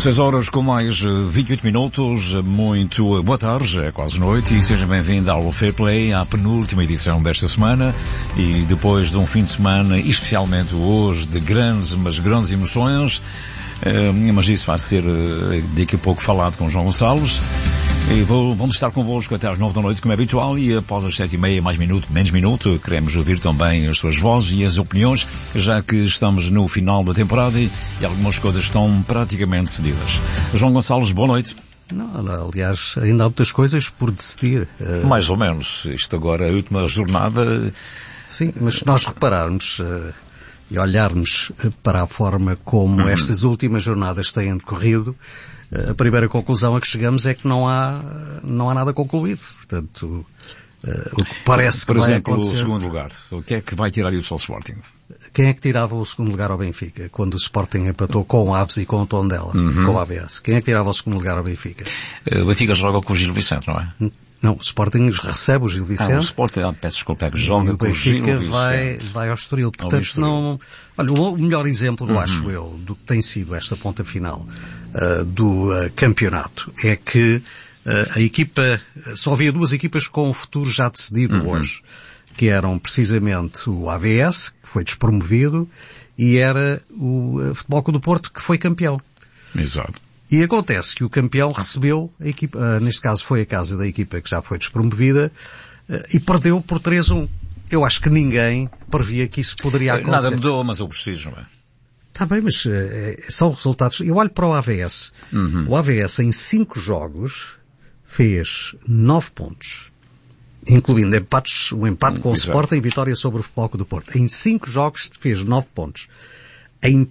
6 horas com mais 28 minutos, muito boa tarde, é quase noite e seja bem-vindo ao Fair Play, à penúltima edição desta semana e depois de um fim de semana, especialmente hoje, de grandes emoções, mas isso vai ser daqui a pouco falado com João Gonçalves. E vamos estar convosco até às 9 da noite, como é habitual, e após as 7h30, mais minuto, menos minuto, queremos ouvir também as suas vozes e as opiniões, já que estamos no final da temporada e algumas coisas estão praticamente decididas. João Gonçalves, boa noite. Não, aliás, ainda há muitas coisas por decidir. Mais ou menos. Isto agora é a última jornada. Sim, mas se nós repararmos e olharmos para a forma como estas últimas jornadas têm decorrido, a primeira conclusão a que chegamos é que não há nada concluído. Portanto, o que parece que vai acontecer... Por exemplo, o segundo lugar. O que é que vai tirar isso ao Sporting? Quem é que tirava o segundo lugar ao Benfica? Quando o Sporting empatou com o Aves e com o Tondela, com o AVS. Quem é que tirava o segundo lugar ao Benfica? O Benfica joga com o Gil Vicente, não é? Não, o Sporting recebe o Gil Vicente. O Sporting, peço desculpa, que joga com o Gil Vicente. O Benfica vai ao Estoril. Portanto, não... Olha, o melhor exemplo, eu acho eu, do que tem sido esta ponta final do campeonato é que a equipa, só havia duas equipas com o futuro já decidido hoje, que eram precisamente o AVS, que foi despromovido, e era o Futebol Clube do Porto, que foi campeão. Exato. E acontece que o campeão recebeu a equipa, neste caso foi a casa da equipa que já foi despromovida, e perdeu por 3-1. Eu acho que ninguém previa que isso poderia acontecer. Nada mudou, mas o prestígio, não é? Está bem, mas são resultados. Eu olho para o AVS. O AVS em 5 jogos fez 9 pontos. Incluindo empates, um empate com o Sporting e vitória sobre o Futebol Clube do Porto. Em 5 jogos fez 9 pontos. Em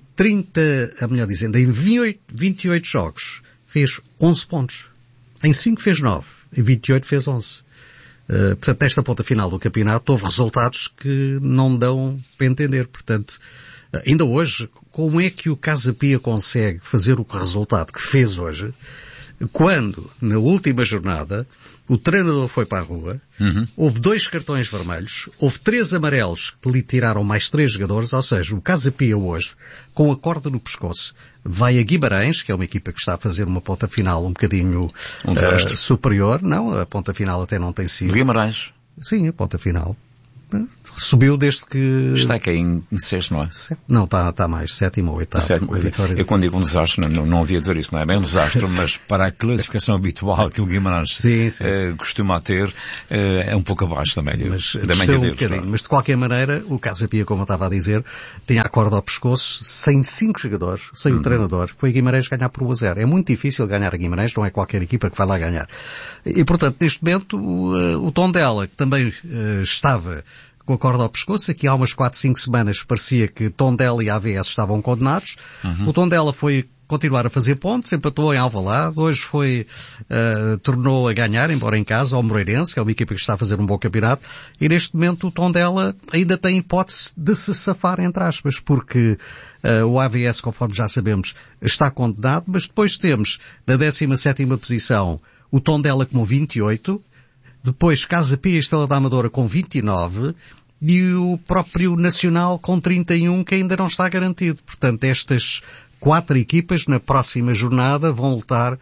28 jogos fez 11 pontos. Em 5 fez 9. Em 28 fez 11. Portanto, nesta ponta final do campeonato houve resultados que não dão para entender. Portanto, ainda hoje, como é que o Casa Pia consegue fazer o resultado que fez hoje, quando, na última jornada, o treinador foi para a rua, houve 2 cartões vermelhos, houve 3 amarelos que lhe tiraram mais 3 jogadores, ou seja, o Casa Pia hoje, com a corda no pescoço, vai a Guimarães, que é uma equipa que está a fazer uma ponta final um bocadinho superior. Não, a ponta final até não tem sido. Guimarães? Sim, a ponta final. Subiu desde que... Está aqui em sexto, não é? Não, está mais. 7º ou 8º. Eu quando digo um desastre, não havia dizer isso, não é bem um desastre, mas para a classificação habitual que o Guimarães costuma ter, é um pouco abaixo também da média deles. Mas de qualquer maneira, o Casa Pia, como eu estava a dizer, tinha a corda ao pescoço, sem 5 jogadores, sem o treinador, foi a Guimarães ganhar por 1-0. É muito difícil ganhar a Guimarães, não é qualquer equipa que vai lá ganhar. E, portanto, neste momento, o Tondela, que também estava com a corda ao pescoço, aqui há umas 4, 5 semanas parecia que Tondela e AVS estavam condenados. O Tondela foi continuar a fazer pontos, empatou em Alvalade, hoje tornou a ganhar, embora em casa, ao Moreirense, que é uma equipa que está a fazer um bom campeonato, e neste momento o Tondela ainda tem hipótese de se safar, entre aspas, porque o AVS, conforme já sabemos, está condenado, mas depois temos na 17ª posição o Tondela com 28, depois Casa Pia e Estrela da Amadora com 29 e o próprio Nacional com 31, que ainda não está garantido. Portanto, estas 4 equipas na próxima jornada vão lutar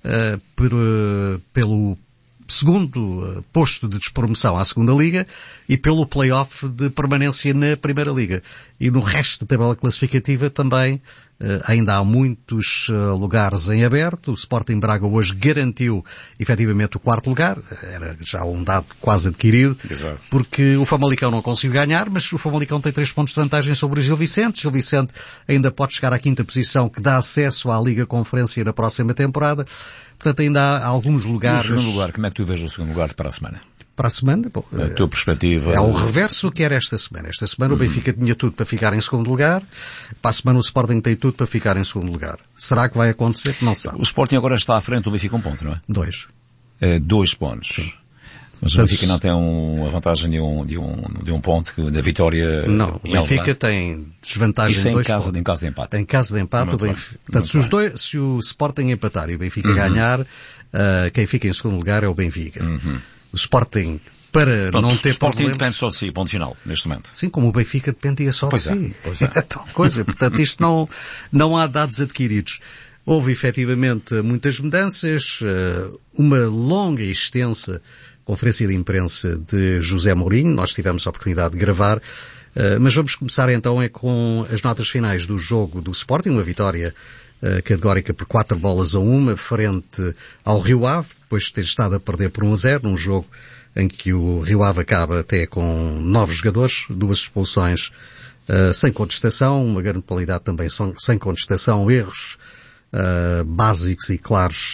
pelo segundo posto de despromoção à segunda Liga e pelo play-off de permanência na Primeira Liga. E no resto da tabela classificativa também ainda há muitos lugares em aberto. O Sporting Braga hoje garantiu efetivamente o 4º lugar. Era já um dado quase adquirido. Exato. Porque o Famalicão não conseguiu ganhar, mas o Famalicão tem 3 pontos de vantagem sobre o Gil Vicente. Gil Vicente ainda pode chegar à 5ª posição, que dá acesso à Liga Conferência na próxima temporada. Portanto, ainda há alguns lugares... E o segundo lugar, como é que tu vês o segundo lugar para a semana? Para a semana, bom, a tua perspectiva... É o reverso que era esta semana. Esta semana o Benfica tinha tudo para ficar em segundo lugar. Para a semana o Sporting tem tudo para ficar em segundo lugar. Será que vai acontecer? Não se sabe. O Sporting agora está à frente do Benfica 1 ponto, não é? 2. 2 pontos. Sim. Mas o Benfica não tem a vantagem de um ponto da vitória. Não, o Benfica tem desvantagem de 2 pontos. Em caso de empate. Em caso de empate, o Benfica... Portanto, se o Sporting empatar e o Benfica ganhar, quem fica em segundo lugar é o Benfica. O Sporting, para não ter problemas... O Sporting depende só de si, ponto final, neste momento. Sim, como o Benfica dependia só de si. Pois é. É tal coisa. Portanto, isto não há dados adquiridos. Houve efetivamente muitas mudanças, uma longa e extensa conferência de imprensa de José Mourinho, nós tivemos a oportunidade de gravar, mas vamos começar então com as notas finais do jogo do Sporting, uma vitória categórica por 4-1 frente ao Rio Ave, depois de ter estado a perder por 1-0, num jogo em que o Rio Ave acaba até com 9 jogadores, 2 expulsões sem contestação, uma grande penalidade também sem contestação, erros básicos e claros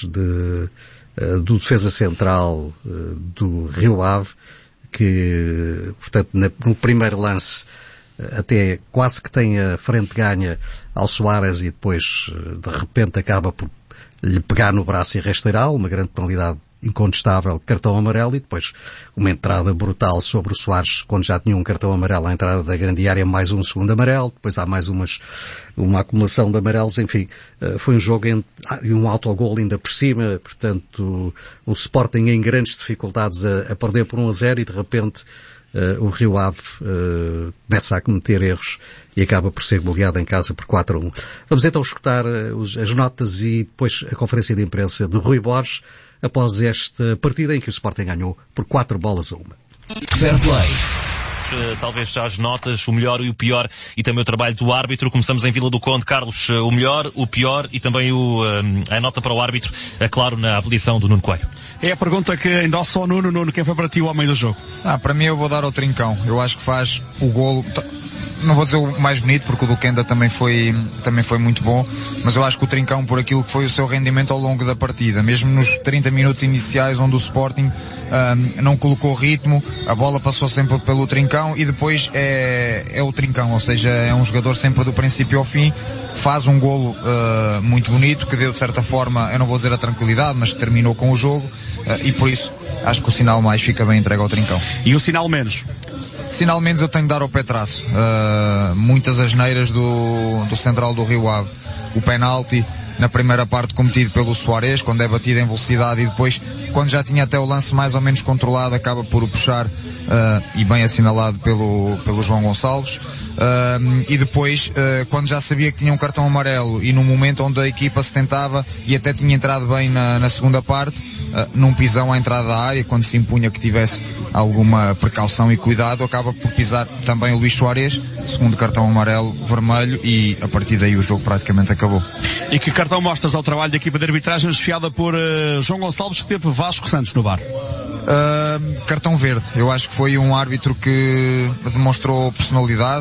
do defesa central do Rio Ave, que, portanto, no primeiro lance até quase que tem a frente ganha ao Soares e depois, de repente, acaba por lhe pegar no braço e rasteirá-lo, uma grande penalidade incontestável, cartão amarelo, e depois uma entrada brutal sobre o Soares, quando já tinha um cartão amarelo, a entrada da grande área, mais um segundo amarelo, depois há mais uma acumulação de amarelos, enfim, foi um jogo e um autogol ainda por cima, portanto, o Sporting em grandes dificuldades a perder por 1-0 e de repente o Rio Ave começa a cometer erros e acaba por ser goleado em casa por 4-1. Vamos então escutar as notas e depois a conferência de imprensa do Rui Borges após esta partida em que o Sporting ganhou por 4-1. Fair play. Talvez as notas, o melhor e o pior, e também o trabalho do árbitro. Começamos em Vila do Conde. Carlos, o melhor, o pior e também a nota para o árbitro, é claro, na avaliação do Nuno Coelho. É a pergunta que endossa ao Nuno. Nuno, quem foi para ti o homem do jogo? Para mim eu vou dar ao Trincão. Eu acho que faz o golo, não vou dizer o mais bonito, porque o do Kenda também foi muito bom, mas eu acho que o Trincão, por aquilo que foi o seu rendimento ao longo da partida, mesmo nos 30 minutos iniciais onde o Sporting não colocou ritmo, a bola passou sempre pelo Trincão e depois é o Trincão, ou seja, é um jogador sempre do princípio ao fim, faz um golo muito bonito, que deu de certa forma, eu não vou dizer a tranquilidade, mas que terminou com o jogo, e por isso acho que o sinal mais fica bem entregue ao Trincão. E o sinal menos? Sinal menos eu tenho de dar ao Petraço. Muitas asneiras do central do Rio Ave. O penalti na primeira parte cometido pelo Soares, quando é batido em velocidade, e depois, quando já tinha até o lance mais ou menos controlado, acaba por o puxar, e bem assinalado pelo João Gonçalves. E depois, quando já sabia que tinha um cartão amarelo e no momento onde a equipa se tentava e até tinha entrado bem na segunda parte, num pisão à entrada da área, quando se impunha que tivesse alguma precaução e cuidado, acaba por pisar também o Luís Soares, segundo cartão amarelo, vermelho, e a partir daí o jogo praticamente acabou. E que cartão mostras ao trabalho da equipa de arbitragem esfiada por João Gonçalves, que teve Vasco Santos no VAR? Cartão verde. Eu acho que foi um árbitro que demonstrou personalidade,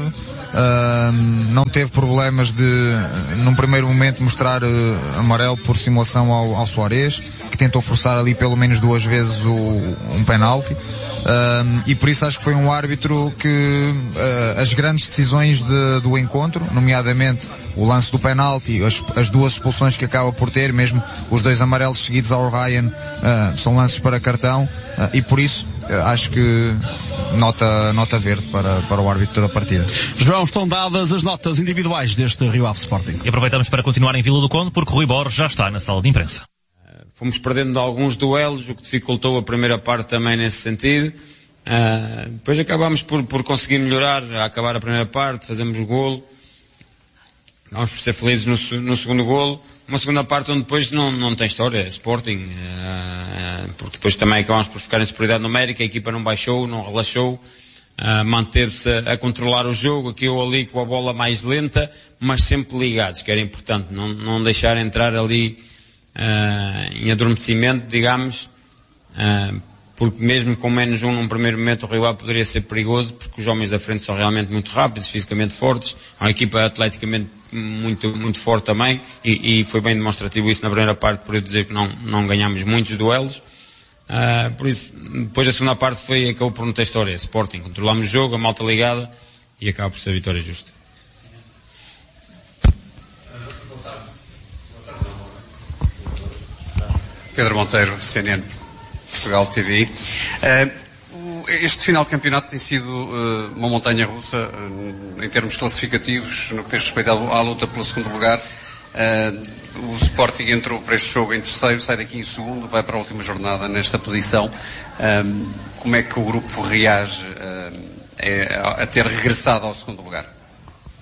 não teve problemas de, num primeiro momento, mostrar amarelo por simulação ao Soares, que tentou forçar ali pelo menos 2 vezes um penalti, e por isso acho que foi um árbitro que as grandes decisões do encontro, nomeadamente o lance do penalti, as 2 expulsões que acaba por ter, mesmo os 2 amarelos seguidos ao Ryan, são lances para cartão, e por isso acho que nota verde para o árbitro da partida. João, estão dadas as notas individuais deste Rio Ave Sporting. E aproveitamos para continuar em Vila do Conde, porque Rui Borges já está na sala de imprensa. Fomos perdendo alguns duelos, o que dificultou a primeira parte também nesse sentido. Depois acabámos por conseguir melhorar, a acabar a primeira parte, fazemos o golo. Acabámos por ser felizes no segundo golo. Uma segunda parte onde depois não tem história, é Sporting, porque depois também acabámos por ficar em superioridade numérica, a equipa não baixou, não relaxou, manteve-se a controlar o jogo, aqui ou ali com a bola mais lenta, mas sempre ligados, que era importante, não deixar entrar ali em adormecimento, digamos, porque mesmo com menos um num primeiro momento o Rio Ave poderia ser perigoso, porque os homens da frente são realmente muito rápidos, fisicamente fortes, é uma equipa atleticamente muito, muito forte também, e foi bem demonstrativo isso na primeira parte, por eu dizer que não ganhámos muitos duelos. Por isso, depois da segunda parte acabou por não ter história, Sporting, controlámos o jogo, a malta ligada, e acaba por ser a vitória justa. Pedro Monteiro, CNN Portugal TV. Este final de campeonato tem sido uma montanha russa em termos classificativos, no que diz respeito à luta pelo segundo lugar. O Sporting entrou para este jogo em terceiro, sai daqui em segundo, vai para a última jornada nesta posição. Como é que o grupo reage a ter regressado ao segundo lugar?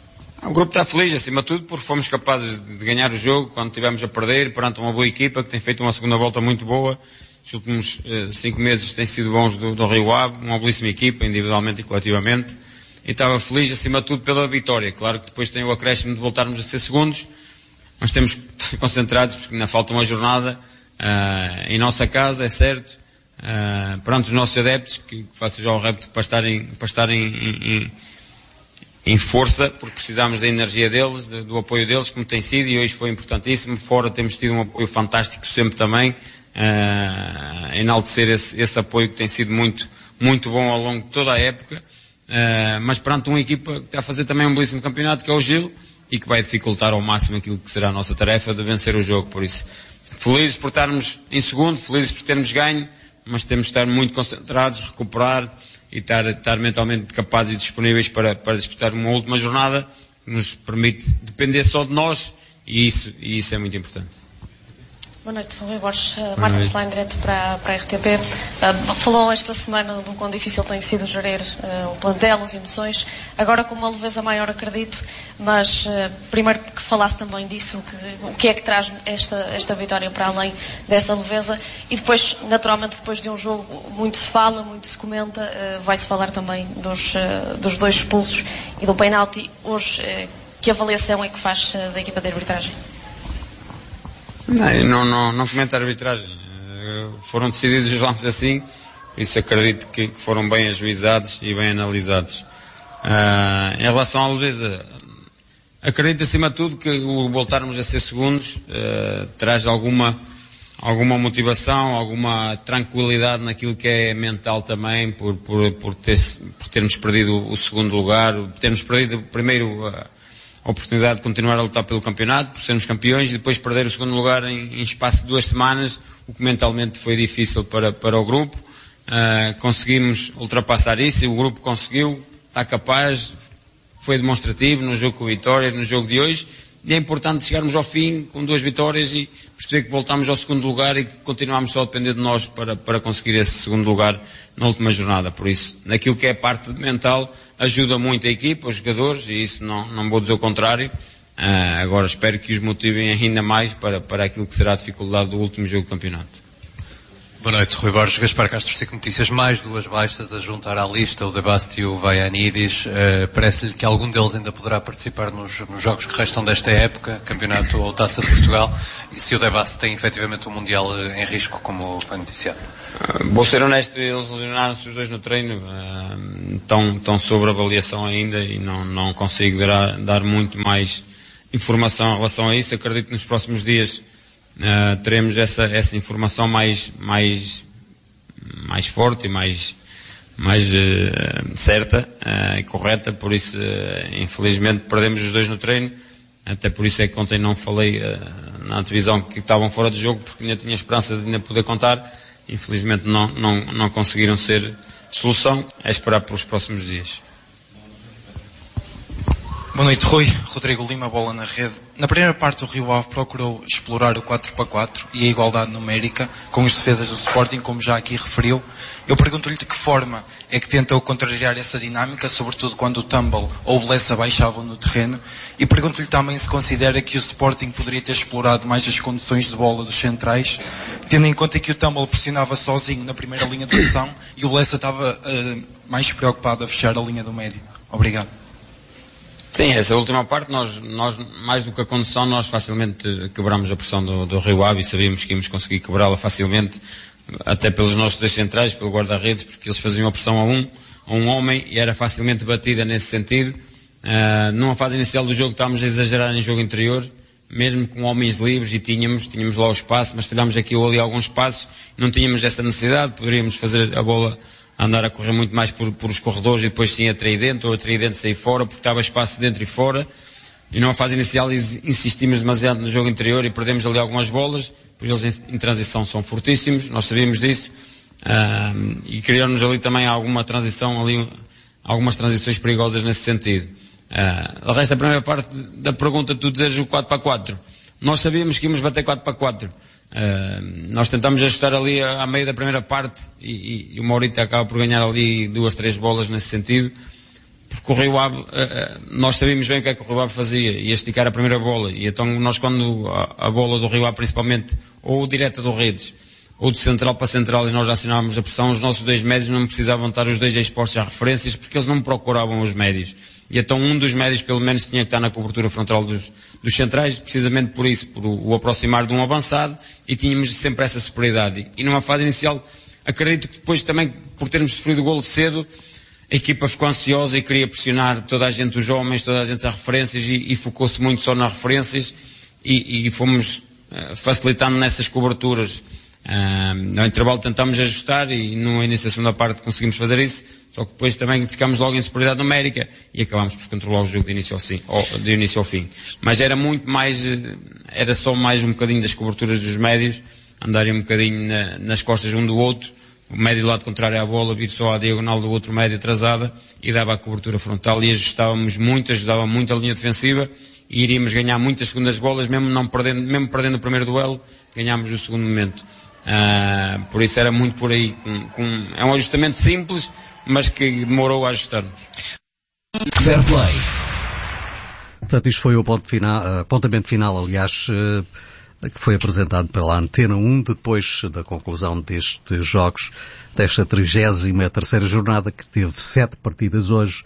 O grupo está feliz, acima de tudo, porque fomos capazes de ganhar o jogo quando estivemos a perder, perante uma boa equipa que tem feito uma segunda volta muito boa. Os últimos 5 meses têm sido bons do Rio Ave, uma belíssima equipa, individualmente e coletivamente. E estava feliz, acima de tudo, pela vitória. Claro que depois tem o acréscimo de voltarmos a ser segundos, mas temos que estar concentrados, porque ainda falta uma jornada em nossa casa, é certo, perante os nossos adeptos, que faço já o repto para estarem em força, porque precisamos da energia deles, do apoio deles, como tem sido, e hoje foi importantíssimo. Fora temos tido um apoio fantástico sempre também, enaltecer esse apoio que tem sido muito, muito bom ao longo de toda a época, mas perante uma equipa que está a fazer também um belíssimo campeonato, que é o Gil, e que vai dificultar ao máximo aquilo que será a nossa tarefa de vencer o jogo. Por isso, felizes por estarmos em segundo, felizes por termos ganho, mas temos de estar muito concentrados, recuperar e estar mentalmente capazes e disponíveis para disputar uma última jornada que nos permite depender só de nós, e isso é muito importante. Boa noite, Rui Borges, Martin Stein, direto para a RTP. Falou esta semana do quão difícil tem sido gerir o plantel, as emoções, agora com uma leveza maior, acredito, mas primeiro que falasse também disso, o que é que traz esta vitória para além dessa leveza, e depois, naturalmente, depois de um jogo, muito se fala, muito se comenta, vai-se falar também dos 2 expulsos e do penalti. Hoje, que avaliação é que faz da equipa de arbitragem? Não comento a arbitragem. Foram decididos os lances assim, por isso acredito que foram bem ajuizados e bem analisados. Em relação à leveza, acredito acima de tudo que o voltarmos a ser segundos traz alguma motivação, alguma tranquilidade naquilo que é mental também, por termos perdido o segundo lugar, termos perdido primeiro a oportunidade de continuar a lutar pelo campeonato, por sermos campeões, e depois perder o segundo lugar em espaço de 2 semanas, o que mentalmente foi difícil para o grupo. Conseguimos ultrapassar isso, e o grupo conseguiu, está capaz, foi demonstrativo no jogo com o Vitória, no jogo de hoje, e é importante chegarmos ao fim com 2 vitórias e perceber que voltamos ao segundo lugar e que continuamos só a depender de nós para conseguir esse segundo lugar na última jornada. Por isso, naquilo que é a parte mental, ajuda muito a equipa, os jogadores, e isso não vou dizer o contrário. Agora espero que os motivem ainda mais para aquilo que será a dificuldade do último jogo do campeonato. Boa noite, Rui Borges, Gaspar Castro, SIC Notícias. Mais 2 baixas a juntar à lista, o Debast e o Vaianidis. Parece-lhe que algum deles ainda poderá participar nos jogos que restam desta época, Campeonato ou Taça de Portugal, e se o Debast tem efetivamente o Mundial em risco, como foi noticiado? Vou ser honesto, eles lesionaram-se os 2 no treino, estão sobre avaliação ainda, e não consigo dar muito mais informação em relação a isso. Acredito que nos próximos dias teremos essa informação mais forte e mais certa e correta. Por isso, infelizmente, perdemos os 2 no treino. Até por isso é que ontem não falei na televisão que estavam fora de jogo, porque ainda tinha esperança de ainda poder contar. Infelizmente não conseguiram ser solução. É esperar pelos próximos dias. Boa noite, Rui. Rodrigo Lima, bola na rede. Na primeira parte, o Rio Ave procurou explorar o 4-4 e a igualdade numérica com as defesas do Sporting, como já aqui referiu. Eu pergunto-lhe de que forma é que tentou contrariar essa dinâmica, sobretudo quando o Tumble ou o Blessa baixavam no terreno. E pergunto-lhe também se considera que o Sporting poderia ter explorado mais as condições de bola dos centrais, tendo em conta que o Tumble pressionava sozinho na primeira linha de pressão e o Blessa estava mais preocupado a fechar a linha do médio. Obrigado. Sim, essa última parte, nós mais do que a condução, nós facilmente quebramos a pressão do Rio Ave, e sabíamos que íamos conseguir quebrá-la facilmente, até pelos nossos 2 centrais, pelo guarda-redes, porque eles faziam a pressão a um homem e era facilmente batida nesse sentido. Numa fase inicial do jogo estávamos a exagerar em jogo interior, mesmo com homens livres, e tínhamos lá o espaço, mas falhámos aqui ou ali alguns espaços, não tínhamos essa necessidade, poderíamos fazer a bola andar a correr muito mais por os corredores e depois sim atrair dentro, ou atrair dentro e sair fora, porque estava espaço dentro e fora. E numa fase inicial insistimos demasiado no jogo interior e perdemos ali algumas bolas, pois eles em transição são fortíssimos, nós sabíamos disso, e criaram-nos ali também algumas transições perigosas nesse sentido. O resto da primeira parte da pergunta, tu dizes o 4-4. Nós sabíamos que íamos bater 4-4. Nós tentamos ajustar ali a meio da primeira parte, e o Maurita acaba por ganhar ali 2, 3 bolas nesse sentido, porque o Rio Ave, nós sabíamos bem o que é que o Rio Ave fazia, ia esticar a primeira bola, e então nós quando a bola do Rio Ave principalmente, ou direta do Redes, ou de central para central, e nós já assinávamos a pressão, os nossos dois médios não precisavam estar os dois expostos às referências, porque eles não procuravam os médios. E então um dos médios pelo menos tinha que estar na cobertura frontal dos centrais, precisamente por isso, por o aproximar de um avançado, e tínhamos sempre essa superioridade. E numa fase inicial, acredito que depois também, por termos sofrido o golo cedo, a equipa ficou ansiosa e queria pressionar toda a gente, os homens, toda a gente às referências, e focou-se muito só nas referências, e fomos facilitando nessas coberturas. No intervalo tentámos ajustar e no início da segunda parte conseguimos fazer isso, só que depois também ficámos logo em superioridade numérica e acabámos por controlar o jogo de início ao fim. Mas era muito mais, era só mais um bocadinho das coberturas dos médios, andarem um bocadinho nas costas um do outro, o médio do lado contrário à bola, vir só à diagonal do outro médio atrasada, e dava a cobertura frontal, e ajustávamos muito, ajudava muito a linha defensiva, e iríamos ganhar muitas segundas bolas, mesmo perdendo o primeiro duelo, ganhámos o segundo momento. Por isso era muito por aí, é um ajustamento simples, mas que demorou a ajustarmos. Fair play. Portanto, isto foi o apontamento final, aliás, que foi apresentado pela Antena 1 depois da conclusão destes jogos, desta 33ª jornada, que teve 7 partidas hoje,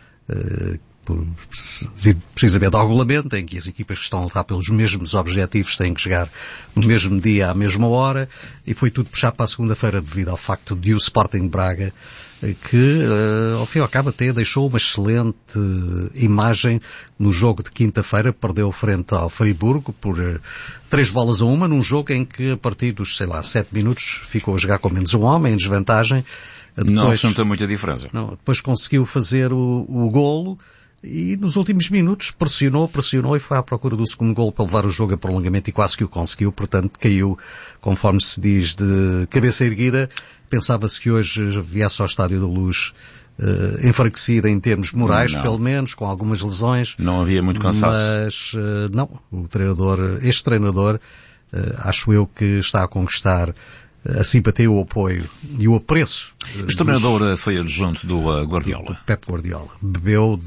precisamente ao regulamento, em que as equipas que estão a lutar pelos mesmos objetivos têm que chegar no mesmo dia, à mesma hora, e foi tudo puxado para a segunda-feira devido ao facto de o Sporting Braga, que ao fim e ao cabo até deixou uma excelente imagem no jogo de quinta-feira, perdeu frente ao Friburgo por 3-1, num jogo em que a partir dos, 7 minutos ficou a jogar com menos um homem, em desvantagem. Depois, não sentou muita diferença. Não, depois conseguiu fazer o golo, e nos últimos minutos pressionou e foi à procura do segundo golo para levar o jogo a prolongamento, e quase que o conseguiu. Portanto, caiu, conforme se diz, de cabeça erguida. Pensava-se que hoje viesse ao Estádio da Luz enfraquecida em termos morais, pelo menos, com algumas lesões. Não havia muito cansaço. Mas, não, este treinador, acho eu que está a conquistar a simpatia, o apoio e o apreço. O treinador foi adjunto do Guardiola. Pep Guardiola. Bebeu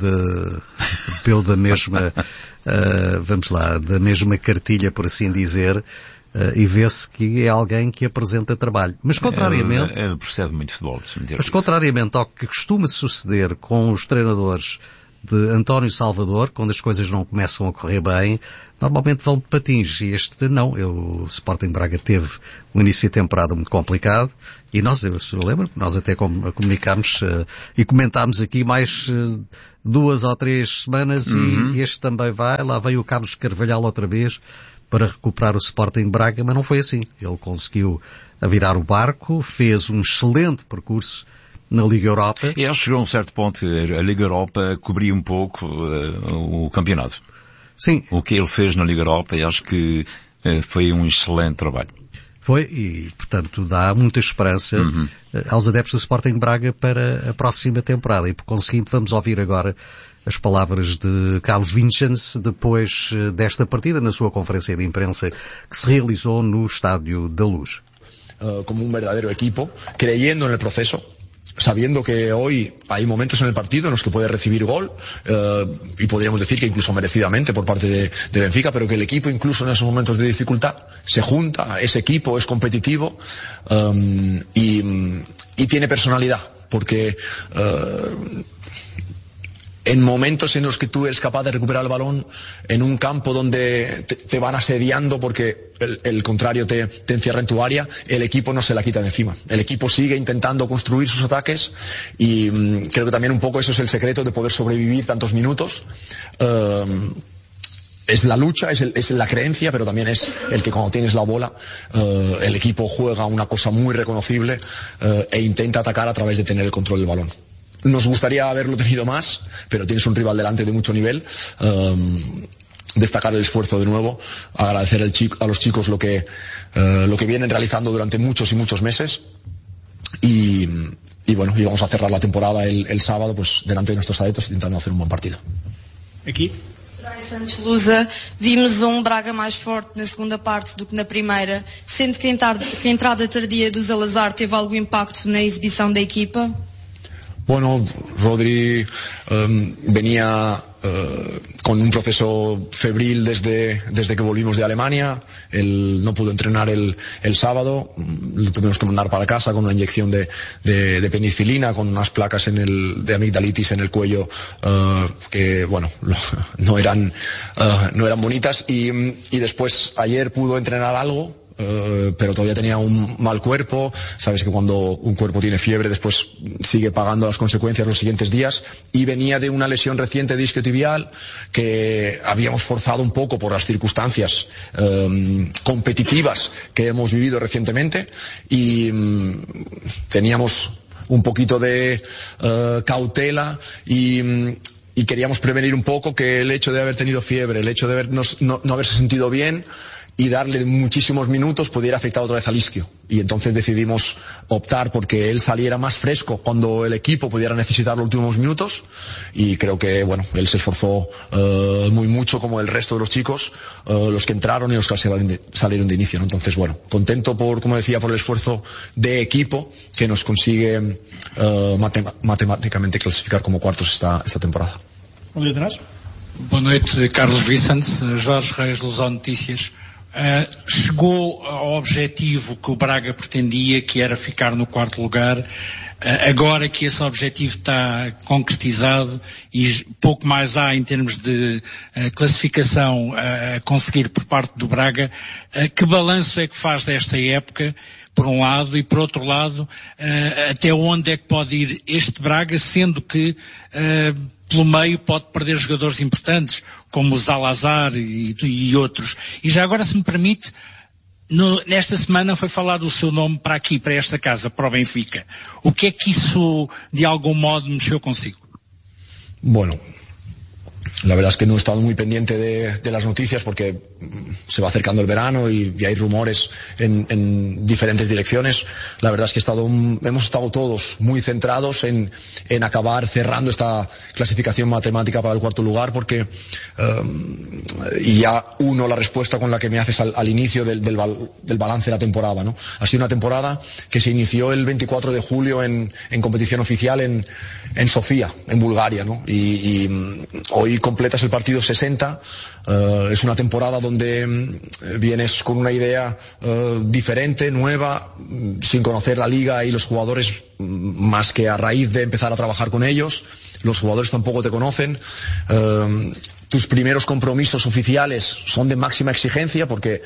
da mesma, da mesma cartilha, por assim dizer, e vê-se que é alguém que apresenta trabalho. Mas contrariamente... Ele percebe muito futebol, se me dizer isso. Contrariamente ao que costuma suceder com os treinadores de António Salvador, quando as coisas não começam a correr bem, normalmente vão de patins, e este não. O Sporting Braga teve um início de temporada muito complicado, e eu lembro que nós até comunicámos e comentámos aqui mais 2 ou 3 semanas, e este também lá veio o Carlos Carvalhal outra vez para recuperar o Sporting Braga, mas não foi assim. Ele conseguiu virar o barco, fez um excelente percurso na Liga Europa. E chegou a um certo ponto, a Liga Europa cobria um pouco o campeonato. Sim. O que ele fez na Liga Europa, e acho que foi um excelente trabalho. Foi, e portanto dá muita esperança aos adeptos do Sporting Braga para a próxima temporada, e por conseguinte vamos ouvir agora as palavras de Carlos Vincenz depois desta partida, na sua conferência de imprensa que se realizou no Estádio da Luz. Como un verdadero equipo, creyendo en el proceso, sabiendo que hoy hay momentos en el partido en los que puede recibir gol, y podríamos decir que incluso merecidamente por parte de Benfica, pero que el equipo incluso en esos momentos de dificultad se junta, es equipo, es competitivo, y tiene personalidad, porque en momentos en los que tú eres capaz de recuperar el balón en un campo donde te van asediando porque el contrario te encierra en tu área, el equipo no se la quita de encima. El equipo sigue intentando construir sus ataques, y creo que también un poco eso es el secreto de poder sobrevivir tantos minutos. Es la lucha, es la creencia, pero también es el que cuando tienes la bola, el equipo juega una cosa muy reconocible e intenta atacar a través de tener el control del balón. Nos gustaría haberlo tenido más, pero tienes un rival delante de mucho nivel. Destacar el esfuerzo de nuevo, agradecer a los chicos lo que vienen realizando durante muchos y muchos meses, y vamos a cerrar la temporada el sábado, pues delante de nuestros adeptos, intentando hacer un buen partido. Aqui. Santos Lusa, vimos Braga mais forte na segunda parte do que na primeira, sendo que a entrada tardia do Salazar teve algum impacto na exibição da equipa? Bueno, Rodri venía con un proceso febril desde que volvimos de Alemania. Él no pudo entrenar el sábado, lo tuvimos que mandar para casa con una inyección de penicilina, con unas placas de amigdalitis en el cuello que, bueno, no eran bonitas, y después ayer pudo entrenar algo. Pero todavía tenía un mal cuerpo. Sabes que cuando un cuerpo tiene fiebre después sigue pagando las consecuencias los siguientes días, y venía de una lesión reciente de isquiotibial que habíamos forzado un poco por las circunstancias competitivas que hemos vivido recientemente, y teníamos un poquito de cautela y queríamos prevenir un poco que el hecho de haber tenido fiebre, el hecho de no haberse sentido bien y darle muchísimos minutos pudiera afectar otra vez al isquio. Y entonces decidimos optar porque él saliera más fresco cuando el equipo pudiera necesitar los últimos minutos, y creo que, bueno, él se esforzó muy mucho, como el resto de los chicos, los que entraron y los que salieron de inicio, ¿no? Entonces, bueno, contento como decía, por el esfuerzo de equipo que nos consigue matemáticamente clasificar como cuartos esta temporada. Detrás. Boa noite, Carlos Vicente, Jorge Reis, Lusão Notícias. Chegou ao objetivo que o Braga pretendia, que era ficar no quarto lugar. Agora que esse objetivo está concretizado e pouco mais há em termos de classificação a conseguir por parte do Braga, que balanço é que faz desta época, por um lado, e por outro lado, até onde é que pode ir este Braga, sendo que pelo meio pode perder jogadores importantes, como o Zalazar e outros. E já agora, se me permite, nesta semana foi falado o seu nome para aqui, para esta casa, para o Benfica. O que é que isso, de algum modo, mexeu consigo? Bueno, la verdad es que no he estado muy pendiente de las noticias porque se va acercando el verano y hay rumores en diferentes direcciones. La verdad es que hemos estado todos muy centrados en acabar cerrando esta clasificación matemática para el cuarto lugar, porque y ya la respuesta con la que me haces al inicio del balance de la temporada, ¿no? Ha sido una temporada que se inició el 24 de julio en competición oficial en Sofía, en Bulgaria, ¿no? Y hoy completas el partido 60. Es una temporada donde vienes con una idea diferente, nueva, sin conocer la liga y los jugadores, más que a raíz de empezar a trabajar con ellos. Los jugadores tampoco te conocen. Tus primeros compromisos oficiales son de máxima exigencia porque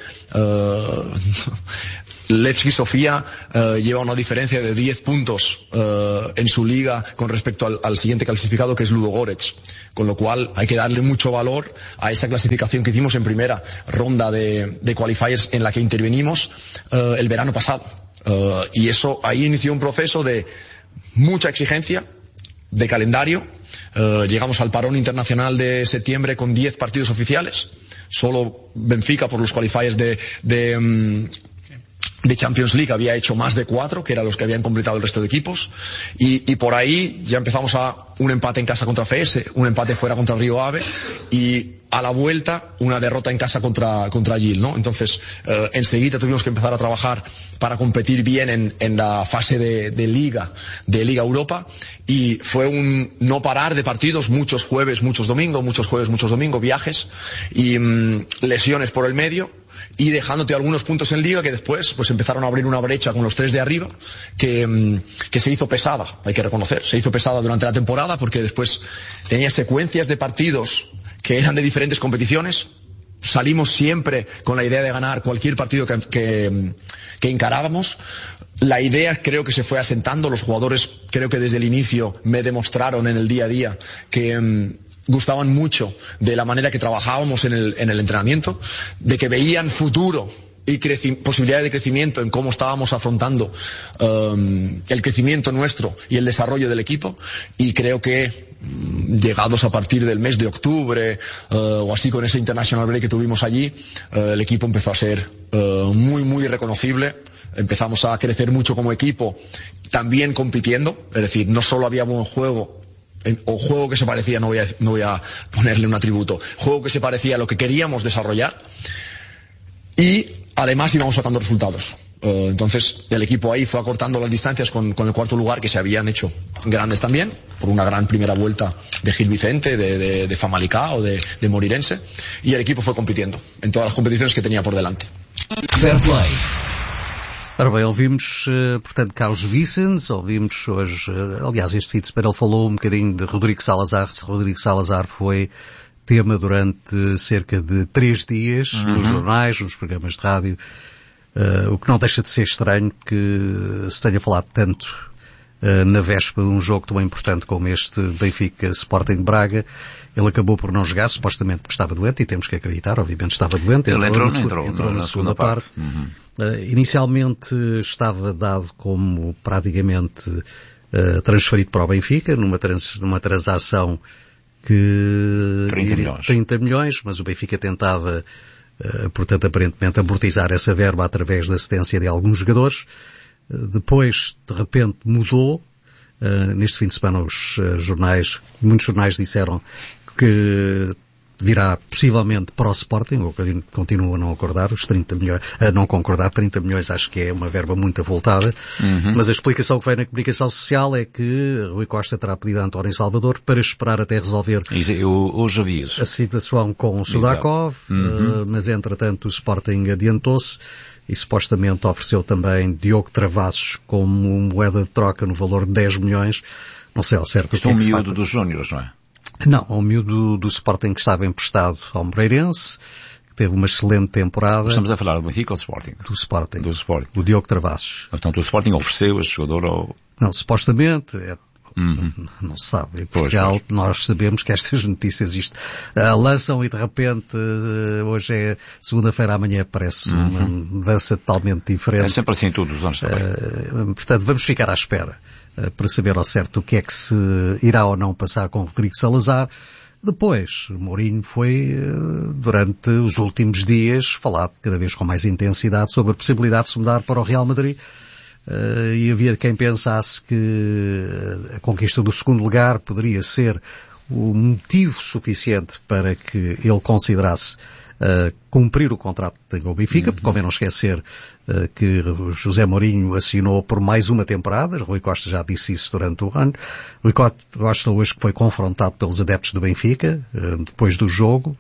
Levski Sofía lleva una diferencia de 10 puntos en su liga con respecto al siguiente clasificado, que es Ludogorets, con lo cual hay que darle mucho valor a esa clasificación que hicimos en primera ronda de qualifiers en la que intervenimos el verano pasado, y eso ahí inició un proceso de mucha exigencia de calendario. Llegamos al parón internacional de septiembre con 10 partidos oficiales. Solo Benfica, por los qualifiers de Champions League, había hecho más de 4, que eran los que habían completado el resto de equipos, y por ahí ya empezamos a un empate en casa contra FS, un empate fuera contra Río Ave, y a la vuelta una derrota en casa contra Gil, ¿no? Entonces enseguida tuvimos que empezar a trabajar para competir bien en la fase de Liga Europa, y fue un no parar de partidos, muchos jueves, muchos domingos, viajes y lesiones por el medio, y dejándote algunos puntos en Liga que después pues empezaron a abrir una brecha con los 3 de arriba que se hizo pesada, hay que reconocer, se hizo pesada durante la temporada, porque después tenía secuencias de partidos que eran de diferentes competiciones. Salimos siempre con la idea de ganar cualquier partido que encarábamos. La idea creo que se fue asentando. Los jugadores creo que desde el inicio me demostraron en el día a día que gustaban mucho de la manera que trabajábamos en el entrenamiento, de que veían futuro y posibilidades de crecimiento en cómo estábamos afrontando el crecimiento nuestro y el desarrollo del equipo, y creo que llegados a partir del mes de octubre o así, con ese international break que tuvimos allí, el equipo empezó a ser muy muy reconocible. Empezamos a crecer mucho como equipo, también compitiendo, es decir, no solo había buen juego o juego que se parecía, no voy a ponerle un atributo, juego que se parecía a lo que queríamos desarrollar, y además íbamos sacando resultados. Entonces el equipo ahí fue acortando las distancias con el cuarto lugar, que se habían hecho grandes también, por una gran primera vuelta de Gil Vicente, de Famalicão, de Moreirense, y el equipo fue compitiendo en todas las competiciones que tenía por delante. Fair play. Ora bem, ouvimos, portanto, Carlos Vicens, ouvimos hoje, aliás, este fim de semana ele falou um bocadinho de Rodrigo Salazar. Rodrigo Salazar foi tema durante cerca de 3 dias nos jornais, nos programas de rádio, o que não deixa de ser estranho que se tenha falado tanto na véspera de um jogo tão importante como este Benfica Sporting de Braga. Ele acabou por não jogar, supostamente porque estava doente, e temos que acreditar, obviamente estava doente. Ele entrou na segunda parte. Inicialmente estava dado como praticamente transferido para o Benfica, numa transação que 30 milhões, mas o Benfica tentava, portanto, aparentemente amortizar essa verba através da cedência de alguns jogadores. Depois, de repente, mudou. Neste fim de semana muitos jornais disseram que virá possivelmente para o Sporting, ou continuam a não acordar os 30 milhões, a não concordar. 30 milhões acho que é uma verba muito avultada, mas a explicação que vem na comunicação social é que Rui Costa terá pedido a António Salvador para esperar até resolver eu hoje vi isso. A situação com o Sudakov, mas entretanto o Sporting adiantou-se e supostamente ofereceu também Diogo Travassos como moeda de troca no valor de 10 milhões. Não sei ao certo o que é que se miúdo dos Júniores, não é? Não, é um miúdo do Sporting que estava emprestado ao Moreirense, que teve uma excelente temporada. Estamos a falar do Benfica ou do Sporting? Do Sporting. Do Sporting. O Diogo Travassos. Portanto, o Sporting ofereceu este jogador ao... Não, supostamente, não se sabe. Em Portugal, nós sabemos que estas notícias lançam e de repente, hoje é segunda-feira, amanhã parece uma mudança totalmente diferente. É sempre assim todos os anos também. Portanto, vamos ficar à espera para saber ao certo o que é que se irá ou não passar com Rodrigo Salazar. Depois, Mourinho foi, durante os últimos dias, falado cada vez com mais intensidade sobre a possibilidade de se mudar para o Real Madrid. E havia quem pensasse que a conquista do segundo lugar poderia ser o motivo suficiente para que ele considerasse cumprir o contrato que tem com o Benfica, porque convém não esquecer que José Mourinho assinou por mais uma temporada. Rui Costa já disse isso durante o ano. Rui Costa hoje foi confrontado pelos adeptos do Benfica, depois do jogo.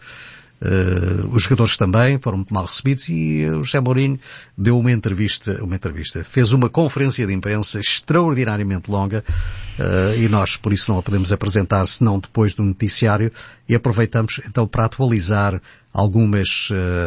Os jogadores também foram muito mal recebidos e o José Mourinho deu uma entrevista, fez uma conferência de imprensa extraordinariamente longa, e nós por isso não a podemos apresentar senão depois do noticiário, e aproveitamos então para atualizar algumas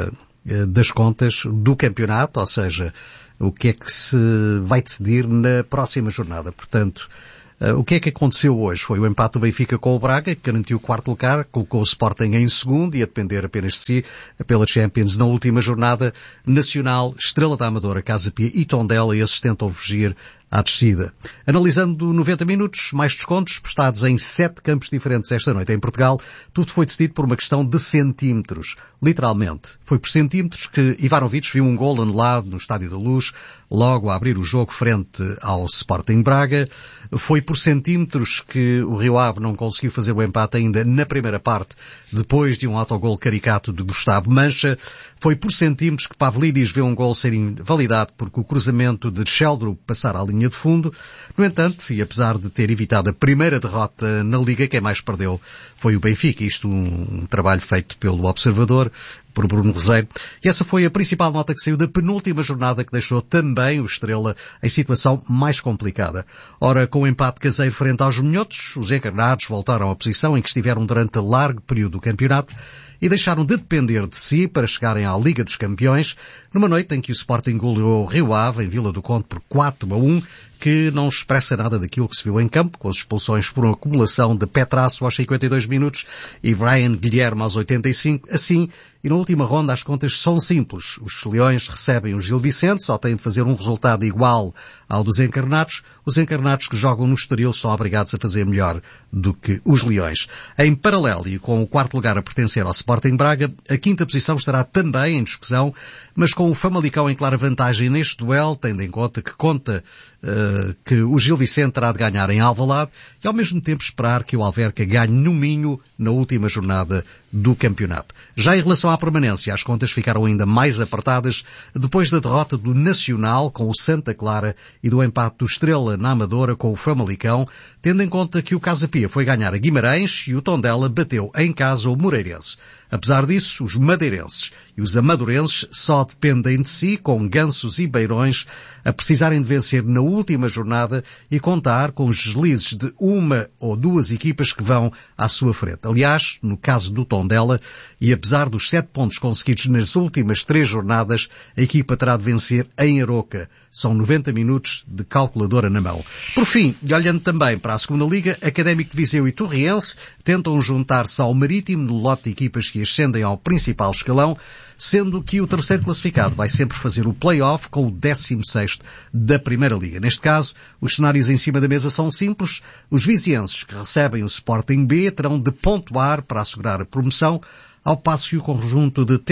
das contas do campeonato, ou seja, o que é que se vai decidir na próxima jornada. Portanto, o que é que aconteceu hoje? Foi o empate do Benfica com o Braga, que garantiu o quarto lugar, colocou o Sporting em segundo e a depender apenas de si pela Champions na última jornada. Nacional, Estrela da Amadora, Casa Pia e Tondela, esses tentam fugir à descida. Analisando 90 minutos, mais descontos prestados em 7 campos diferentes esta noite em Portugal, tudo foi decidido por uma questão de centímetros. Literalmente. Foi por centímetros que Ivanovic viu um gol anulado no Estádio da Luz, logo a abrir o jogo frente ao Sporting Braga. Foi por centímetros que o Rio Ave não conseguiu fazer o empate ainda na primeira parte, depois de um autogol caricato de Gustavo Mancha. Foi por centímetros que Pavlidis vê um gol ser invalidado porque o cruzamento de Sheldrup passar à linha de fundo. No entanto, e apesar de ter evitado a primeira derrota na Liga, quem mais perdeu foi o Benfica. Isto um trabalho feito pelo Observador, por Bruno Roseiro. E essa foi a principal nota que saiu da penúltima jornada, que deixou também o Estrela em situação mais complicada. Ora, com o empate caseiro frente aos minhotos, os encarnados voltaram à posição em que estiveram durante largo período do campeonato e deixaram de depender de si para chegarem à Liga dos Campeões, numa noite em que o Sporting goleou o Rio Ave em Vila do Conde por 4-1, que não expressa nada daquilo que se viu em campo, com as expulsões por uma acumulação de Petrasso aos 52 minutos e Brian Guilherme aos 85. Assim, e na última ronda as contas são simples. Os Leões recebem o Gil Vicente, só têm de fazer um resultado igual ao dos encarnados. Os encarnados que jogam no Estoril são obrigados a fazer melhor do que os Leões. Em paralelo, e com o quarto lugar a pertencer ao Sporting Braga, a quinta posição estará também em discussão, mas com o Famalicão em clara vantagem neste duelo, tendo em conta que o Gil Vicente terá de ganhar em Alvalade e ao mesmo tempo esperar que o Alverca ganhe no Minho na última jornada do campeonato. Já em relação à permanência, as contas ficaram ainda mais apertadas depois da derrota do Nacional com o Santa Clara e do empate do Estrela na Amadora com o Famalicão, tendo em conta que o Casa Pia foi ganhar a Guimarães e o Tondela bateu em casa o Moreirense. Apesar disso, os madeirenses e os amadorenses só dependem de si, com Gansos e Beirões a precisarem de vencer na última jornada e contar com os deslizes de uma ou duas equipas que vão à sua frente. Aliás, no caso do Tondela, e apesar dos 7 pontos conseguidos nas últimas 3 jornadas, a equipa terá de vencer em Aroca. São 90 minutos de calculadora na mão. Por fim, e olhando também para a segunda Liga, Académico de Viseu e Torriense tentam juntar-se ao Marítimo no lote de equipas que ascendem ao principal escalão, sendo que o terceiro classificado vai sempre fazer o play-off com o 16º da Primeira Liga. Neste caso, os cenários em cima da mesa são simples. Os vizienses que recebem o Sporting B terão de pontuar para assegurar a promoção, ao passo que o conjunto de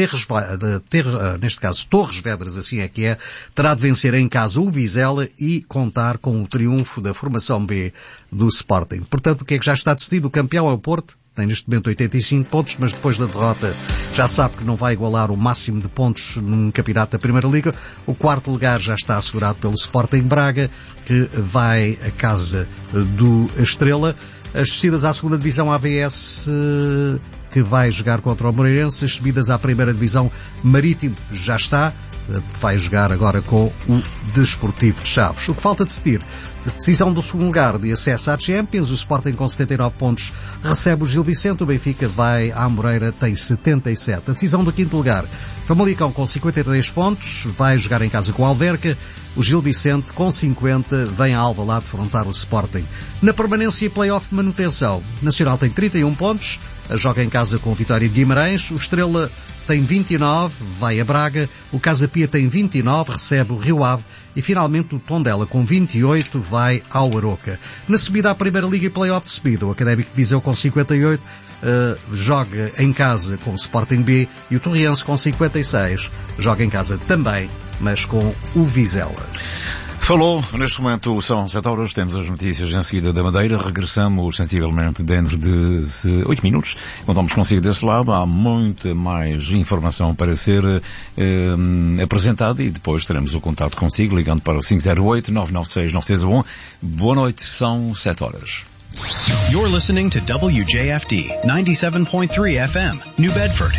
Torres Vedras, assim é que é, terá de vencer em casa o Vizela e contar com o triunfo da formação B do Sporting. Portanto, o que é que já está decidido? O campeão é o Porto. Tem neste momento 85 pontos, mas depois da derrota já sabe que não vai igualar o máximo de pontos num campeonato da Primeira Liga. O quarto lugar já está assegurado pelo Sporting Braga, que vai à casa do Estrela. As descidas à segunda divisão AVS, que vai jogar contra o Moreirense. As subidas à primeira divisão Marítimo já está. Vai jogar agora com o Desportivo de Chaves. O que falta decidir? A decisão do segundo lugar de acesso à Champions. O Sporting com 79 pontos recebe o Gil Vicente. O Benfica vai à Moreira, tem 77. A decisão do quinto lugar. Famalicão com 53 pontos. Vai jogar em casa com o Alverca. O Gil Vicente com 50 vem a Alvalade defrontar o Sporting. Na permanência e play-off de manutenção. Nacional tem 31 pontos. Joga em casa com o Vitória de Guimarães. O Estrela tem 29, vai a Braga. O Casa Pia tem 29, recebe o Rio Ave. E finalmente o Tondela com 28 vai ao Aroca. Na subida à Primeira Liga e play-off de subida, o Académico de Viseu com 58 joga em casa com o Sporting B e o Torriense com 56 joga em casa também, mas com o Vizela. Falou, neste momento são 7 horas, temos as notícias em seguida da Madeira, regressamos sensivelmente dentro de 8 minutos, contamos consigo desse lado, há muita mais informação para ser apresentada e depois teremos o contato consigo, ligando para o 508-996-961. Boa noite, são 7 horas. You're listening to WJFD 97.3 FM, New Bedford.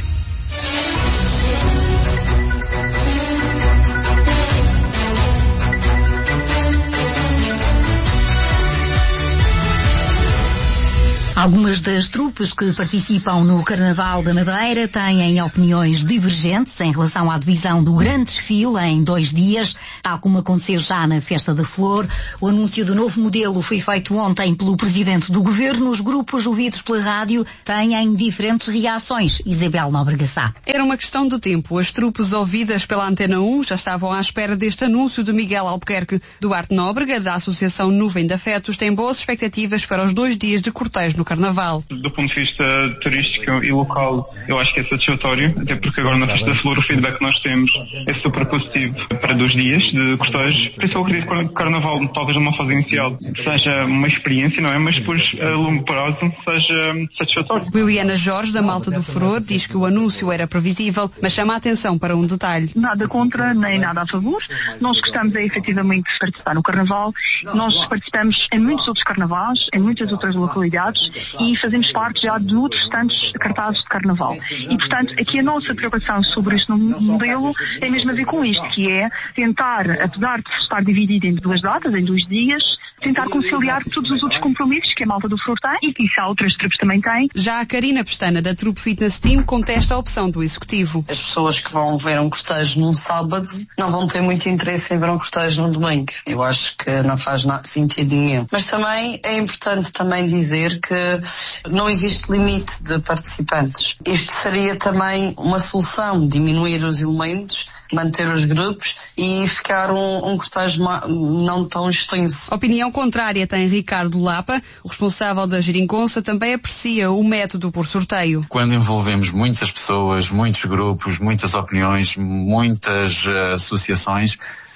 Algumas das trupes que participam no Carnaval da Madeira têm opiniões divergentes em relação à divisão do grande desfile em 2 dias, tal como aconteceu já na Festa da Flor. O anúncio do novo modelo foi feito ontem pelo Presidente do Governo. Os grupos ouvidos pela rádio têm diferentes reações. Isabel Nóbrega Sá. Era uma questão de tempo. As trupes ouvidas pela Antena 1 já estavam à espera deste anúncio de Miguel Albuquerque. Duarte Nóbrega, da Associação Nuvem de Afetos, tem boas expectativas para os 2 dias de cortejo no Carnaval. Do ponto de vista turístico e local, eu acho que é satisfatório, até porque agora na Festa da Flor o feedback que nós temos é super positivo para 2 dias de cortejo. Por isso eu acredito que o Carnaval, talvez numa fase inicial, seja uma experiência, não é? Mas depois, a longo prazo, seja satisfatório. Liliana Jorge, da Malta do Furor, diz que o anúncio era previsível, mas chama a atenção para um detalhe. Nada contra, nem nada a favor. Nós gostamos efetivamente de participar no Carnaval. Nós participamos em muitos outros carnavais, em muitas outras localidades, e fazemos parte já de outros tantos cartazes de Carnaval. E, portanto, aqui a nossa preocupação sobre este modelo tem mesmo a ver com isto, que é tentar, apesar de estar dividido em 2 datas, em 2 dias, tentar conciliar todos os outros compromissos que a Malta do Furor tem e que isso outras trupes também têm. Já a Karina Pestana, da Trupe Fitness Team, contesta a opção do Executivo. As pessoas que vão ver um cortejo num sábado não vão ter muito interesse em ver um cortejo num domingo. Eu acho que não faz sentido nenhum. Mas também é importante também dizer que não existe limite de participantes. Isto seria também uma solução, diminuir os elementos, manter os grupos e ficar um cortejo não tão extenso. Opinião contrária tem Ricardo Lapa, o responsável da Geringonça, também aprecia o método por sorteio. Quando envolvemos muitas pessoas, muitos grupos, muitas opiniões, muitas associações,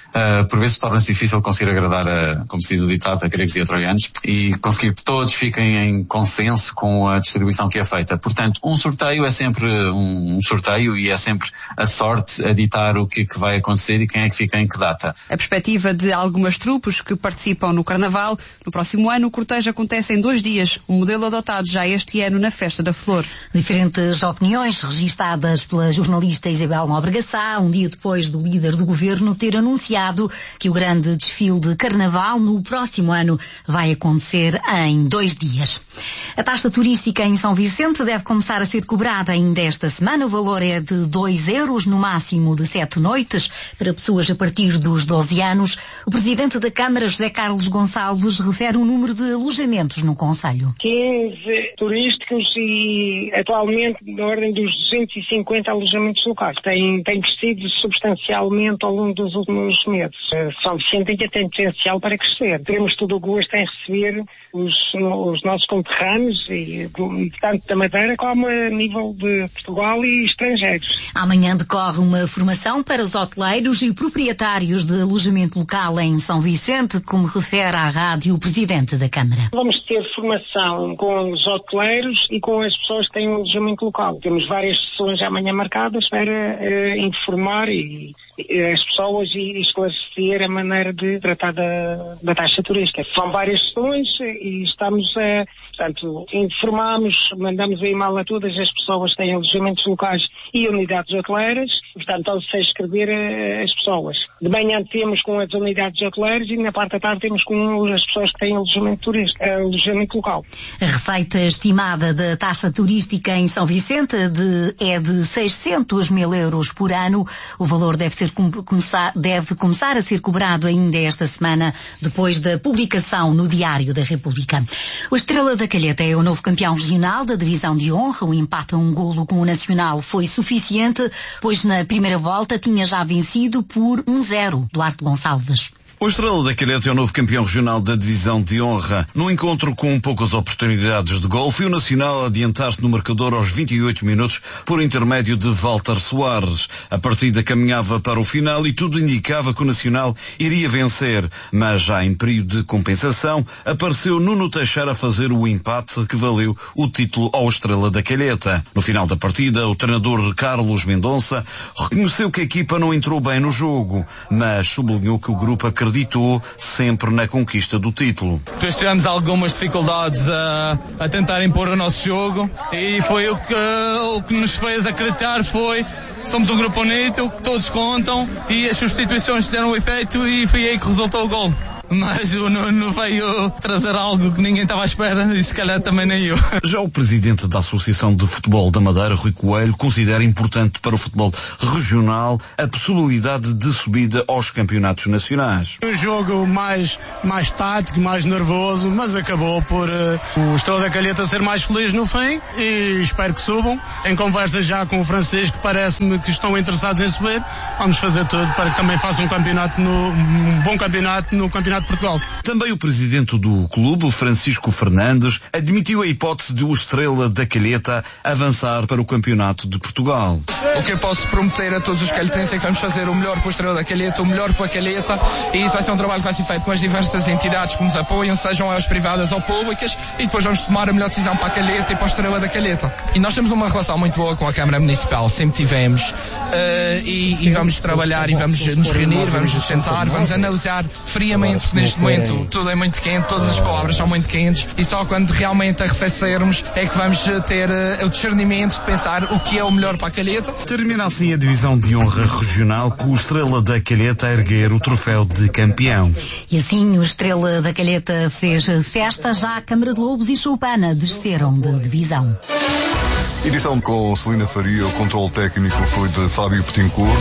por vezes torna-se difícil conseguir agradar, como se diz o ditado, a gregos e a troianos, e conseguir que todos fiquem em consenso com a distribuição que é feita. Portanto, um sorteio é sempre um sorteio e é sempre a sorte a ditar o que vai acontecer e quem é que fica em que data. A perspectiva de algumas trupes que participam no Carnaval, no próximo ano o cortejo acontece em 2 dias, um modelo adotado já este ano na Festa da Flor. Diferentes opiniões registadas pela jornalista Isabel Nóbrega Sá, um dia depois do líder do governo ter anunciado que o grande desfile de Carnaval no próximo ano vai acontecer em 2 dias. A taxa turística em São Vicente deve começar a ser cobrada ainda esta semana. O valor é de 2 euros, no máximo de 7 noites, para pessoas a partir dos 12 anos. O presidente da Câmara, José Carlos Gonçalves, refere o número de alojamentos no concelho. 15 turísticos e atualmente na ordem dos 250 alojamentos locais. Tem crescido substancialmente ao longo dos últimos meses. São Vicente ainda tem potencial para crescer. Teremos todo o gosto em receber os nossos conterrâneos e tanto da Madeira como a nível de Portugal e estrangeiros. Amanhã decorre uma formação para os hoteleiros e proprietários de alojamento local em São Vicente, como refere à rádio o presidente da Câmara. Vamos ter formação com os hoteleiros e com as pessoas que têm um alojamento local. Temos várias sessões amanhã marcadas para informar as pessoas e esclarecer a maneira de tratar da taxa turística. São várias sessões e estamos portanto, informamos, mandamos e-mail a todas as pessoas que têm alojamentos locais e unidades hoteleiras, portanto, ao se escrever as pessoas. De manhã temos com as unidades hoteleiras e na parte da tarde temos com as pessoas que têm alojamento turístico, alojamento local. A receita estimada da taxa turística em São Vicente é de 600 mil euros por ano. O valor deve começar a ser cobrado ainda esta semana, depois da publicação no Diário da República. O Estrela da Calheta é o novo campeão regional da divisão de honra. O empate a 1 golo com o Nacional foi suficiente, pois na primeira volta tinha já vencido por 1-0 Duarte Gonçalves. O Estrela da Calheta é o novo campeão regional da divisão de honra. No encontro com poucas oportunidades de gol, foi o Nacional a adiantar-se no marcador aos 28 minutos por intermédio de Walter Soares. A partida caminhava para o final e tudo indicava que o Nacional iria vencer, mas já em período de compensação apareceu Nuno Teixeira a fazer o empate que valeu o título ao Estrela da Calheta. No final da partida, o treinador Carlos Mendonça reconheceu que a equipa não entrou bem no jogo, mas sublinhou que o grupo acreditou sempre na conquista do título. Depois tivemos algumas dificuldades a tentar impor o nosso jogo e foi o que nos fez acreditar somos um grupo unido, todos contam e as substituições fizeram o efeito e foi aí que resultou o gol. Mas o Nuno veio trazer algo que ninguém estava à espera e se calhar também nem eu. Já o presidente da Associação de Futebol da Madeira, Rui Coelho, considera importante para o futebol regional a possibilidade de subida aos campeonatos nacionais. Um jogo mais tático, mais nervoso, mas acabou por o Estrela da Calheta ser mais feliz no fim e espero que subam. Em conversa já com o Francisco, parece-me que estão interessados em subir. Vamos fazer tudo para que também façam um bom campeonato no Campeonato de Portugal. Também o presidente do clube, Francisco Fernandes, admitiu a hipótese de o Estrela da Calheta avançar para o Campeonato de Portugal. O que eu posso prometer a todos os calhetenses é que vamos fazer o melhor para o Estrela da Calheta, o melhor para a Calheta, e isso vai ser um trabalho que vai ser feito com as diversas entidades que nos apoiam, sejam elas privadas ou públicas, e depois vamos tomar a melhor decisão para a Calheta e para a Estrela da Calheta. E nós temos uma relação muito boa com a Câmara Municipal, sempre tivemos, e vamos trabalhar e vamos nos reunir, vamos nos sentar, vamos analisar friamente. Neste momento tudo é muito quente, todas as palavras são muito quentes e só quando realmente arrefecermos é que vamos ter o discernimento de pensar o que é o melhor para a Calheta. Termina assim a divisão de honra regional com o Estrela da Calheta a erguer o troféu de campeão. E assim o Estrela da Calheta fez festa, já a Câmara de Lobos e Choupana desceram de divisão. Edição com Celina Faria, o controle técnico foi de Fábio Petincourt.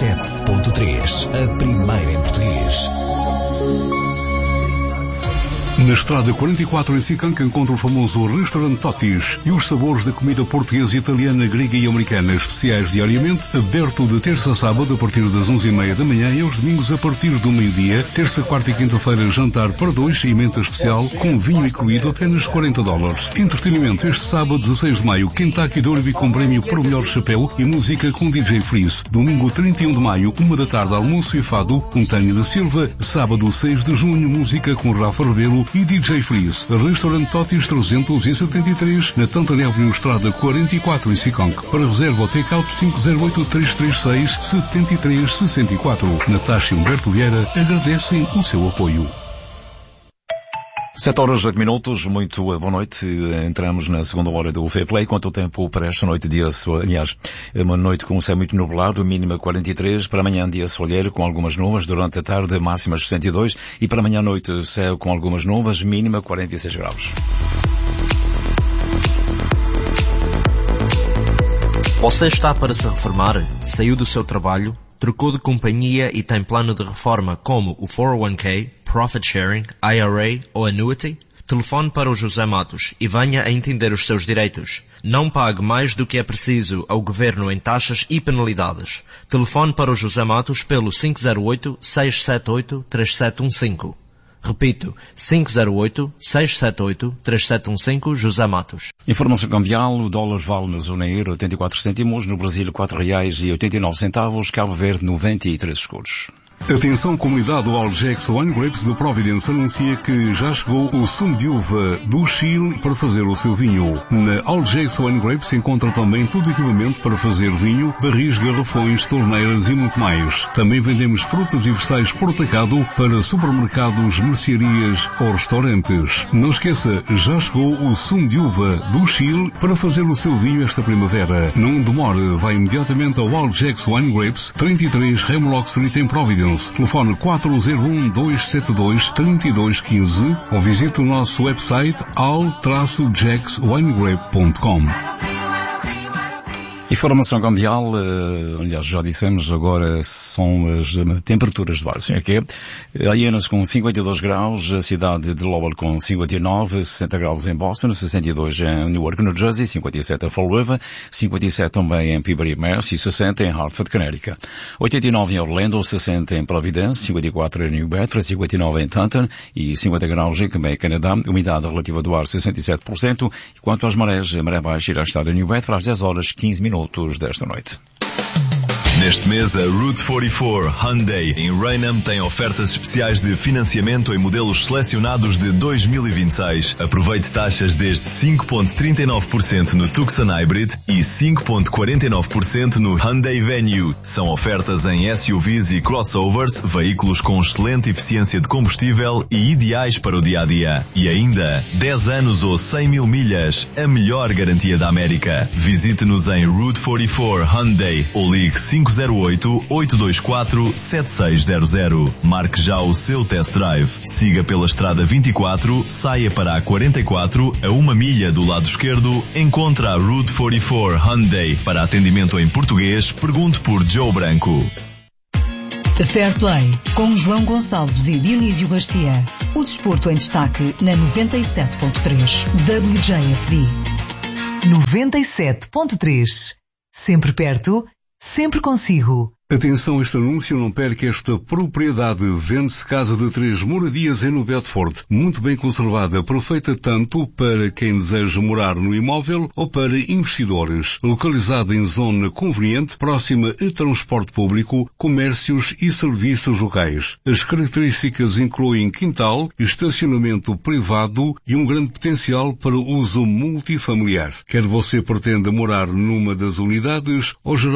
97.3, a primeira em português. Na estrada 44 em Sicanca encontra o famoso restaurante Totis e os sabores da comida portuguesa, italiana, grega e americana, especiais diariamente, aberto de terça a sábado a partir das 11h30 da manhã e aos domingos a partir do meio-dia, terça, quarta e quinta-feira jantar para dois e emenda especial com vinho incluído apenas $40. Entretenimento este sábado 16 de maio, Kentucky Derby com prémio para o melhor chapéu e música com DJ Freeze. Domingo 31 de maio, 1 da tarde, almoço e fado com Tânia da Silva. Sábado 6 de junho, música com Rafa Rebelo e DJ Freeze. Restaurante Totis 373 na Tantana Avenue, estrada 44 em Sicanca. Para reserva ou take-out 508-336-7364. Natasha e Humberto Vieira agradecem o seu apoio. 7h08, muito boa noite. Entramos na segunda hora do Fair Play. Quanto tempo para esta noite, dia aliás, uma noite com um céu muito nublado, mínima 43, para amanhã dia soleiro com algumas nuvens, durante a tarde máximas 62 e para amanhã à noite céu com algumas nuvens, mínima 46 graus. Você está para se reformar? Saiu do seu trabalho? Trocou de companhia e tem plano de reforma como o 401k, Profit Sharing, IRA ou Annuity? Telefone para o José Matos e venha a entender os seus direitos. Não pague mais do que é preciso ao Governo em taxas e penalidades. Telefone para o José Matos pelo 508-678-3715. Repito, 508-678-3715, José Matos. Informação cambial, o dólar vale na zona euro 84 cêntimos, no Brasil R$4,89, Cabo Verde 93 escudos. Atenção, comunidade, o Algex Wine Grapes de Providence anuncia que já chegou o sumo de uva do Chile para fazer o seu vinho. Na Algex Wine Grapes se encontra também todo o equipamento para fazer vinho, barris, garrafões, torneiras e muito mais. Também vendemos frutas e vegetais por atacado para supermercados, mercearias ou restaurantes. Não esqueça, já chegou o sumo de uva do Chile para fazer o seu vinho esta primavera. Não demore, vá imediatamente ao Algex Wine Grapes, 33 Hemlock Street em Providence. Telefone 401-272-3215 ou visite o nosso website al-jackswinegrape.com. Informação cambial, aliás, já dissemos, agora são as temperaturas do ar. Assim é que é. Hyenas com 52 graus, a cidade de Lowell com 59, 60 graus em Boston, 62 em Newark, New Jersey, 57 em Fall River, 57 também em Peabody, Mass. e 60 em Hartford, Connecticut. 89 em Orlando, 60 em Providence, 54 em New Bedford, 59 em Taunton e 50 graus em Quebec, Canadá. Umidade relativa do ar 67%. E quanto às marés, a maré baixa irá estar em New Bedford às 10 horas 15 minutos desta noite. Neste mês, a Route 44 Hyundai em Raynham tem ofertas especiais de financiamento em modelos selecionados de 2026. Aproveite taxas desde 5,39% no Tucson Hybrid e 5,49% no Hyundai Venue. São ofertas em SUVs e crossovers, veículos com excelente eficiência de combustível e ideais para o dia-a-dia. E ainda, 10 anos ou 100 mil milhas, a melhor garantia da América. Visite-nos em Route 44 Hyundai ou ligue 508-824-7600. Marque já o seu test drive. Siga pela estrada 24, saia para a 44, a 1 milha do lado esquerdo, encontra a Route 44 Hyundai. Para atendimento em português, pergunte por Joe Branco. Fair Play, com João Gonçalves e Dionísio Bastia. O desporto em destaque na 97.3 WJFD. 97.3. Sempre perto, sempre consigo. Atenção, este anúncio, não perca esta propriedade. Vende-se casa de 3 moradias em New Bedford, muito bem conservada, perfeita tanto para quem deseja morar no imóvel ou para investidores. Localizada em zona conveniente, próxima a transporte público, comércios e serviços locais. As características incluem quintal, estacionamento privado e um grande potencial para uso multifamiliar. Quer você pretenda morar numa das unidades ou gerar